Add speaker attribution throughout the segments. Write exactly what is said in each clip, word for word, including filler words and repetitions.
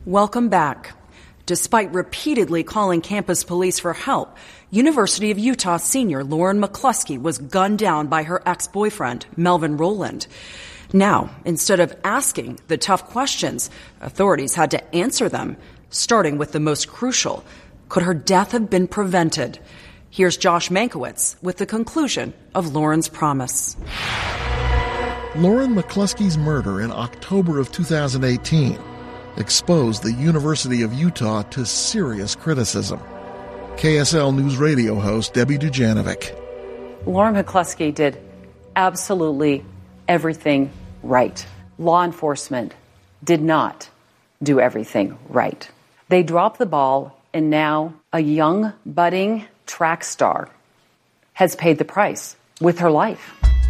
Speaker 1: Welcome back. Despite repeatedly calling campus police for help, University of Utah senior Lauren McCluskey was gunned down by her ex-boyfriend, Melvin Rowland. Now, instead of asking the tough questions, authorities had to answer them, starting with the most crucial. Could her death have been prevented? Here's Josh Mankiewicz with the conclusion of Lauren's promise.
Speaker 2: Lauren McCluskey's murder in October of two thousand eighteen exposed the University of Utah to serious criticism. K S L News Radio host Debbie Dujanovic.
Speaker 3: Lauren McCluskey did absolutely everything right. Law enforcement did not do everything right. They dropped the ball, and now a young, budding track star has paid the price with her life.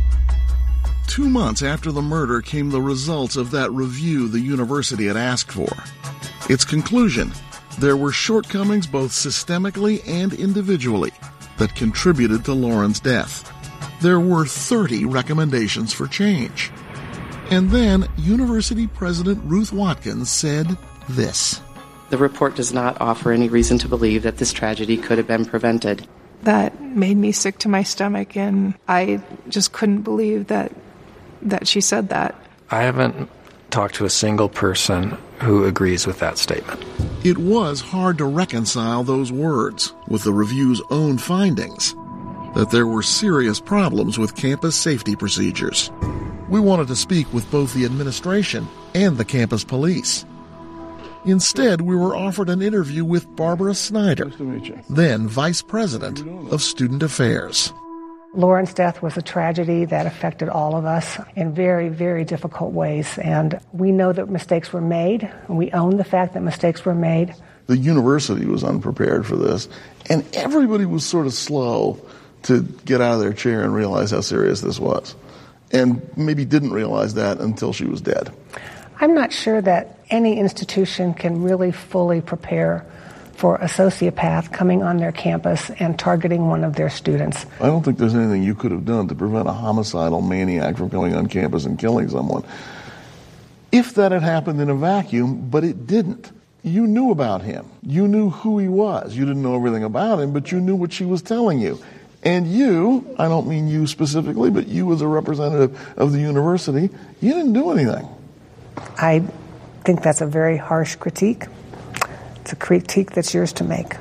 Speaker 2: Two months after the murder came the results of that review the university had asked for. Its conclusion: there were shortcomings both systemically and individually that contributed to Lauren's death. There were thirty recommendations for change. And then University President Ruth Watkins said this.
Speaker 4: The report does not offer any reason to believe that this tragedy could have been prevented.
Speaker 5: That made me sick to my stomach, and I just couldn't believe that that she said that.
Speaker 6: I haven't talked to a single person who agrees with that statement.
Speaker 2: It was hard to reconcile those words with the review's own findings, that there were serious problems with campus safety procedures. We wanted to speak with both the administration and the campus police. Instead, we were offered an interview with Barbara Snyder, then Vice President of Student Affairs.
Speaker 7: Lauren's death was a tragedy that affected all of us in very, very difficult ways. And we know that mistakes were made, and we own the fact that mistakes were made.
Speaker 8: The university was unprepared for this, and everybody was sort of slow to get out of their chair and realize how serious this was. And maybe didn't realize that until she was dead.
Speaker 7: I'm not sure that any institution can really fully prepare for a sociopath coming on their campus and targeting one of their students.
Speaker 8: I don't think there's anything you could have done to prevent a homicidal maniac from coming on campus and killing someone. If that had happened in a vacuum, but it didn't. You knew about him. You knew who he was. You didn't know everything about him, but you knew what she was telling you. And you, I don't mean you specifically, but you as a representative of the university, you didn't do anything.
Speaker 7: I think that's a very harsh critique. It's a critique that's yours to make.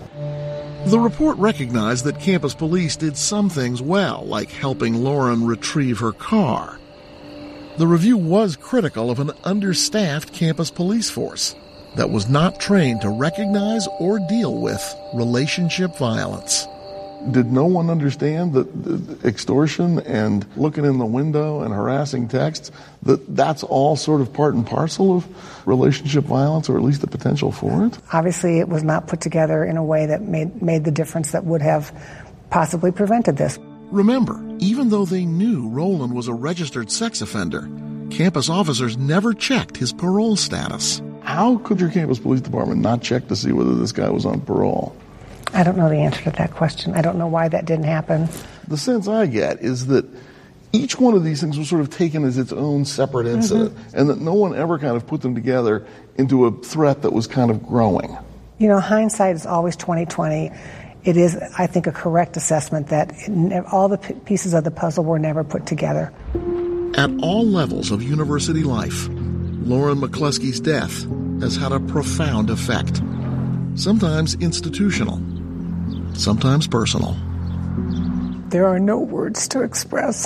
Speaker 2: The report recognized that campus police did some things well, like helping Lauren retrieve her car. The review was critical of an understaffed campus police force that was not trained to recognize or deal with relationship violence.
Speaker 8: Did no one understand that the extortion and looking in the window and harassing texts, that that's all sort of part and parcel of relationship violence, or at least the potential for it?
Speaker 7: Obviously, it was not put together in a way that made, made the difference that would have possibly prevented this.
Speaker 2: Remember, even though they knew Rowland was a registered sex offender, campus officers never checked his parole status.
Speaker 8: How could your campus police department not check to see whether this guy was on parole?
Speaker 7: I don't know the answer to that question. I don't know why that didn't happen.
Speaker 8: The sense I get is that each one of these things was sort of taken as its own separate incident, mm-hmm. and that no one ever kind of put them together into a threat that was kind of growing.
Speaker 7: You know, hindsight is always twenty twenty. It is, I think, a correct assessment that it, all the p- pieces of the puzzle were never put together.
Speaker 2: At all levels of university life, Lauren McCluskey's death has had a profound effect. Sometimes institutional, sometimes personal.
Speaker 7: There are no words to express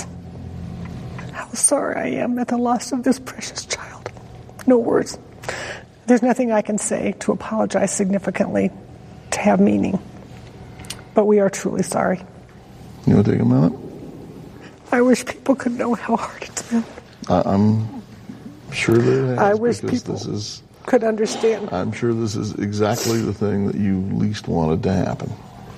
Speaker 7: how sorry I am at the loss of this precious child. No words. There's nothing I can say to apologize significantly, to have meaning. But we are truly sorry.
Speaker 8: You want to take a minute?
Speaker 7: I wish people could know how hard it's been.
Speaker 8: I, I'm sure that it has.
Speaker 7: I wish
Speaker 8: because
Speaker 7: people
Speaker 8: this is,
Speaker 7: could understand.
Speaker 8: I'm sure this is exactly the thing that you least wanted to happen.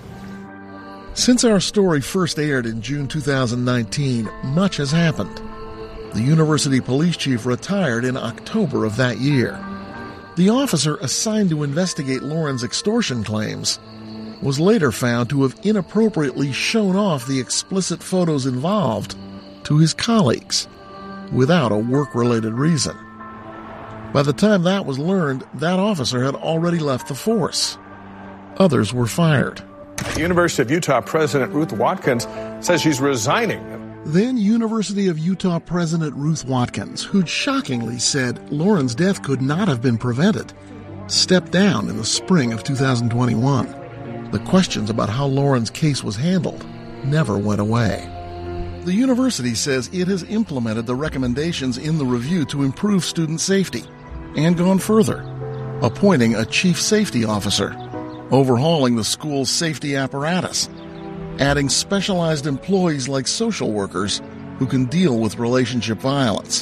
Speaker 2: Since our story first aired in June two thousand nineteen, much has happened. The university police chief retired in October of that year. The officer assigned to investigate Lauren's extortion claims was later found to have inappropriately shown off the explicit photos involved to his colleagues without a work-related reason. By the time that was learned, that officer had already left the force. Others were fired.
Speaker 9: University of Utah President Ruth Watkins says she's resigning.
Speaker 2: Then University of Utah President Ruth Watkins, who'd shockingly said Lauren's death could not have been prevented, stepped down in the spring of two thousand twenty-one. The questions about how Lauren's case was handled never went away. The university says it has implemented the recommendations in the review to improve student safety and gone further, appointing a chief safety officer, overhauling the school's safety apparatus, adding specialized employees like social workers who can deal with relationship violence.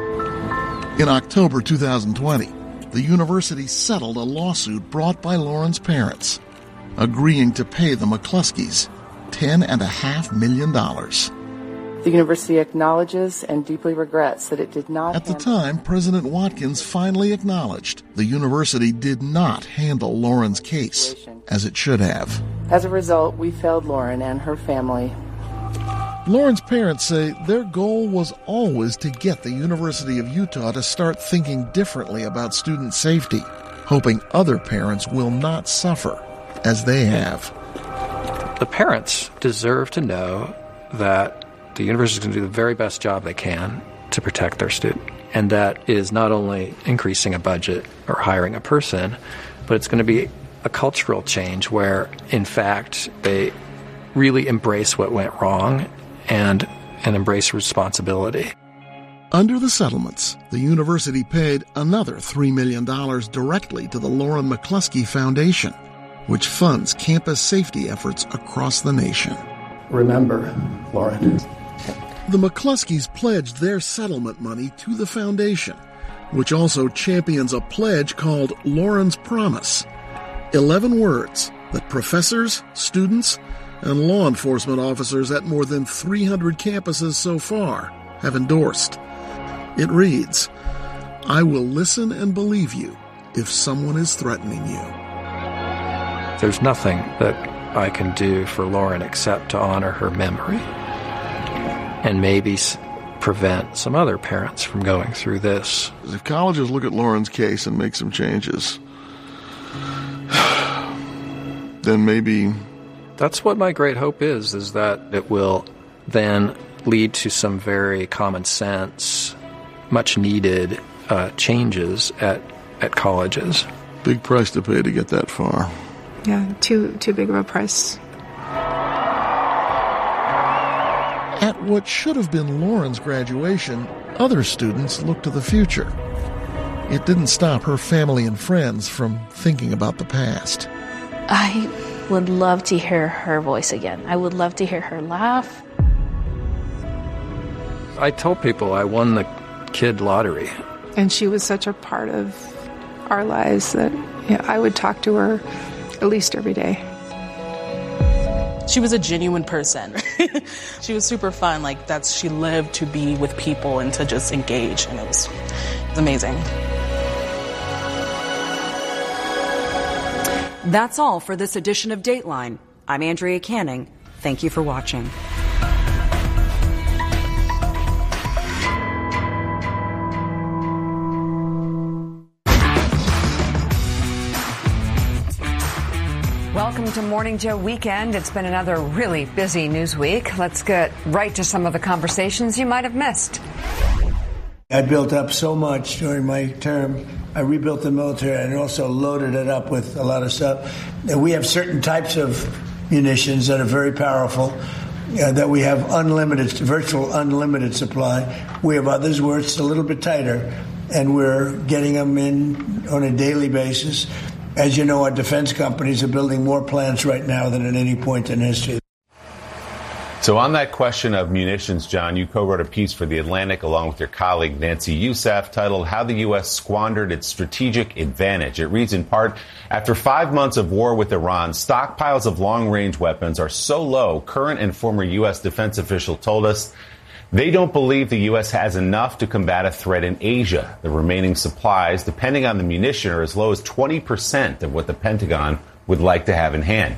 Speaker 2: In October two thousand twenty, the university settled a lawsuit brought by Lauren's parents, agreeing to pay the McCluskeys ten and a half million dollars.
Speaker 4: The university acknowledges and deeply regrets that it did not...
Speaker 2: At the time, President Watkins finally acknowledged the university did not handle Lauren's case as it should have.
Speaker 4: As a result, we failed Lauren and her family.
Speaker 2: Lauren's parents say their goal was always to get the University of Utah to start thinking differently about student safety, hoping other parents will not suffer as they have.
Speaker 6: The parents deserve to know that the university is going to do the very best job they can to protect their student. And that is not only increasing a budget or hiring a person, but it's going to be a cultural change where, in fact, they really embrace what went wrong and, and embrace responsibility.
Speaker 2: Under the settlements, the university paid another three million dollars directly to the Lauren McCluskey Foundation, which funds campus safety efforts across the nation.
Speaker 10: Remember, Lauren.
Speaker 2: The McCluskeys pledged their settlement money to the foundation, which also champions a pledge called Lauren's Promise. Eleven words that professors, students, and law enforcement officers at more than three hundred campuses so far have endorsed. It reads, "I will listen and believe you if someone is threatening you."
Speaker 6: There's nothing that I can do for Lauren except to honor her memory and maybe prevent some other parents from going through this.
Speaker 8: If colleges look at Lauren's case and make some changes, then maybe...
Speaker 6: That's what my great hope is, is that it will then lead to some very common sense, much needed uh, changes at, at colleges.
Speaker 8: Big price to pay to get that far.
Speaker 5: Yeah, too too big of a price.
Speaker 2: At what should have been Lauren's graduation, other students looked to the future. It didn't stop her family and friends from thinking about the past.
Speaker 11: I would love to hear her voice again. I would love to hear her laugh.
Speaker 6: I told people I won the kid lottery.
Speaker 5: And she was such a part of our lives that yeah, I would talk to her at least every day.
Speaker 12: She was a genuine person. She was super fun. Like, that's, she lived to be with people and to just engage, and it was, it was amazing.
Speaker 1: That's all for this edition of Dateline. I'm Andrea Canning. Thank you for watching.
Speaker 13: Welcome to Morning Joe Weekend. It's been another really busy news week. Let's get right to some of the conversations you might have missed.
Speaker 14: I built up so much during my term. I rebuilt the military and also loaded it up with a lot of stuff. And we have certain types of munitions that are very powerful, uh, that we have unlimited, virtual unlimited supply. We have others where it's a little bit tighter, and we're getting them in on a daily basis. As you know, our defense companies are building more plants right now than at any point in history.
Speaker 15: So on that question of munitions, John, you co-wrote a piece for The Atlantic along with your colleague Nancy Youssef titled How the U S Squandered Its Strategic Advantage. It reads in part, after five months of war with Iran, stockpiles of long-range weapons are so low, current and former U S defense official told us they don't believe the U S has enough to combat a threat in Asia. The remaining supplies, depending on the munition, are as low as twenty percent of what the Pentagon would like to have in hand.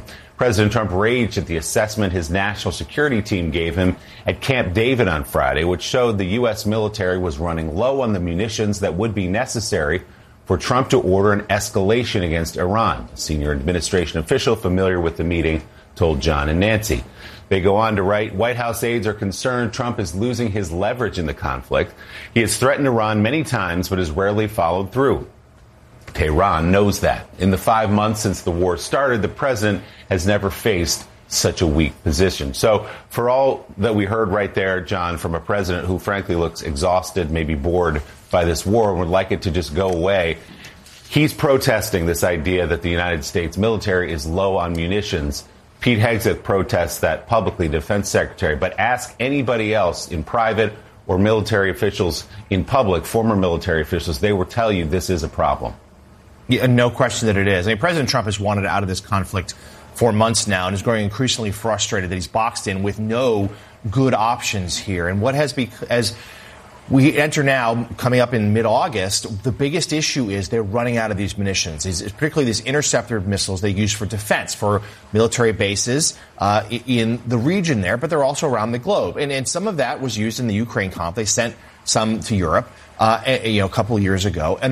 Speaker 15: President Trump raged at the assessment his national security team gave him at Camp David on Friday, which showed the U S military was running low on the munitions that would be necessary for Trump to order an escalation against Iran. A senior administration official familiar with the meeting told John and Nancy. They go on to write, White House aides are concerned Trump is losing his leverage in the conflict. He has threatened Iran many times, but has rarely followed through. Tehran knows that. In the five months since the war started, the president has never faced such a weak position. So for all that we heard right there, John, from a president who frankly looks exhausted, maybe bored by this war and would like it to just go away, he's protesting this idea that the United States military is low on munitions. Pete Hegseth protests that publicly, defense secretary, but ask anybody else in private or military officials in public, former military officials, they will tell you this is a problem.
Speaker 16: Yeah, no question that it is. I mean, President Trump has wanted out of this conflict for months now and is growing increasingly frustrated that he's boxed in with no good options here. And what has become, as we enter now, coming up in mid-August, the biggest issue is they're running out of these munitions, is particularly these interceptor missiles they use for defense, for military bases uh, in the region there, but they're also around the globe. And, and some of that was used in the Ukraine conflict. They sent some to Europe, uh, you know, a couple of years ago. And